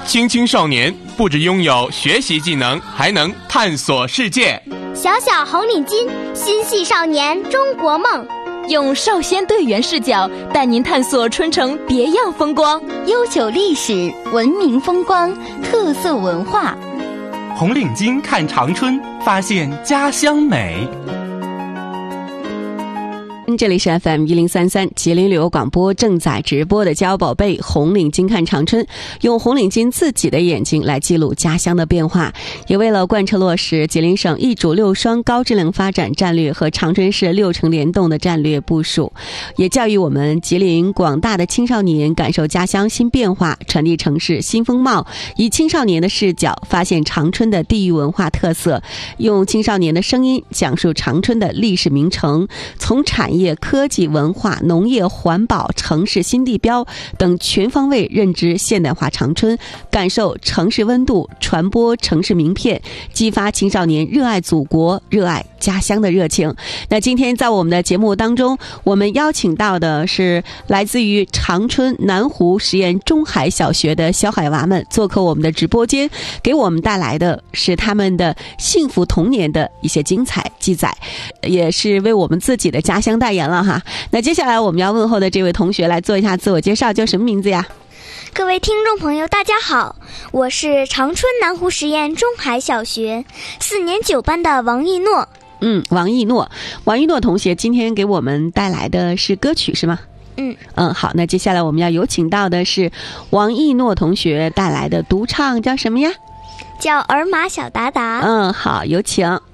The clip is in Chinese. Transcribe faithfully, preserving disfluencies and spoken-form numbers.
青青少年不只拥有学习技能，还能探索世界。 小小红领巾，心系少年中国梦。 用少先队员视角带您探索春城别样风光， 悠久历史、文明风光、特色文化。 红领巾看长春，发现家乡美。 这里是 F M 一零三三吉林旅游广播正在直播的骄傲宝贝红领巾看长春，用红领巾自己的眼睛来记录家乡的变化，也为了贯彻落实吉林省一主六双高质量发展战略和长春市六城联动的战略部署，也教育我们吉林广大的青少年感受家乡新变化，传递城市新风貌，以青少年的视角发现长春的地域文化特色，用青少年的声音讲述长春的历史名城，从产业科技文化、农业环保、城市新地标等全方位认知现代化长春，感受城市温度，传播城市名片，激发青少年热爱祖国、热爱家乡的热情。那今天在我们的节目当中，我们邀请到的是来自于长春南湖实验中海小学的小海娃们做客我们的直播间，给我们带来的是他们的幸福童年的一些精彩记载，也是为我们自己的家乡代言了哈。那接下来我们要问候的这位同学来做一下自我介绍，叫什么名字呀？ 各位听众朋友大家好，我是长春南湖实验中海小学四年九班的王一诺。 嗯，王一诺，王一诺同学今天给我们带来的是歌曲是吗？ 嗯嗯，好，那接下来我们要有请到的是王一诺同学带来的独唱，叫什么呀？ 叫儿马小达达。 嗯，好，有请。